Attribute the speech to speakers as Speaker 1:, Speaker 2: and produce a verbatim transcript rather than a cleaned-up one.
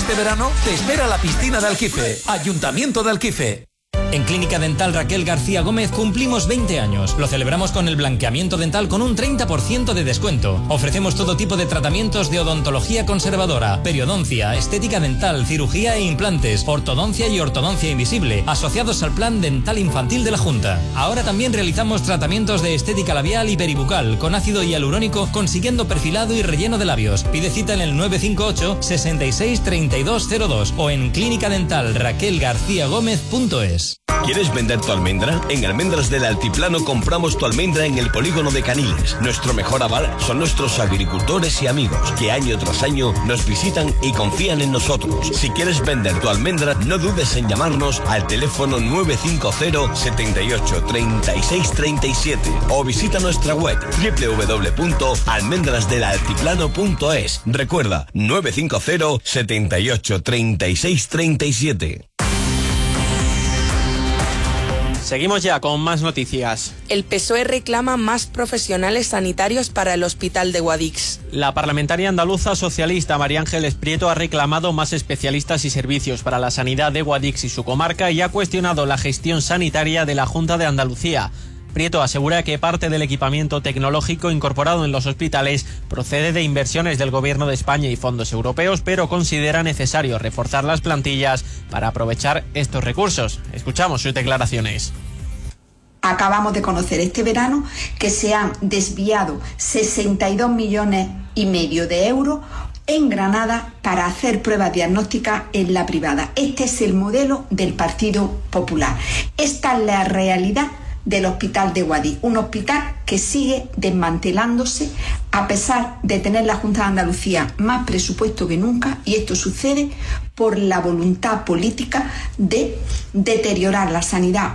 Speaker 1: Este verano te espera la piscina de Alquife. Ayuntamiento de Alquife.
Speaker 2: En Clínica Dental Raquel García Gómez cumplimos veinte años. Lo celebramos con el blanqueamiento dental con un treinta por ciento de descuento. Ofrecemos todo tipo de tratamientos de odontología conservadora, periodoncia, estética dental, cirugía e implantes, ortodoncia y ortodoncia invisible, asociados al Plan Dental Infantil de la Junta. Ahora también realizamos tratamientos de estética labial y peribucal con ácido hialurónico, consiguiendo perfilado y relleno de labios. Pide cita en el nueve cinco ocho, sesenta y seis, treinta y dos cero dos o en clínica dental raquel garcía gómez punto es.
Speaker 3: ¿Quieres vender tu almendra? En Almendras del Altiplano compramos tu almendra en el polígono de Caniles. Nuestro mejor aval son nuestros agricultores y amigos, que año tras año nos visitan y confían en nosotros. Si quieres vender tu almendra, no dudes en llamarnos al teléfono nueve cinco cero, setenta y ocho, treinta y seis, treinta y siete o visita nuestra web doble u doble u doble u punto almendras del altiplano punto es. Recuerda, nueve cinco cero, setenta y ocho, treinta y seis, treinta y siete.
Speaker 4: Seguimos ya con más noticias.
Speaker 5: El P S O E reclama más profesionales sanitarios para el hospital de Guadix.
Speaker 4: La parlamentaria andaluza socialista María Ángeles Prieto ha reclamado más especialistas y servicios para la sanidad de Guadix y su comarca y ha cuestionado la gestión sanitaria de la Junta de Andalucía. Prieto asegura que parte del equipamiento tecnológico incorporado en los hospitales procede de inversiones del Gobierno de España y fondos europeos, pero considera necesario reforzar las plantillas para aprovechar estos recursos. Escuchamos sus declaraciones.
Speaker 6: Acabamos de conocer este verano que se han desviado sesenta y dos millones y medio de euros en Granada para hacer pruebas diagnósticas en la privada. Este es el modelo del Partido Popular. Esta es la realidad del hospital de Guadix, un hospital que sigue desmantelándose a pesar de tener la Junta de Andalucía más presupuesto que nunca, y esto sucede por la voluntad política de deteriorar la sanidad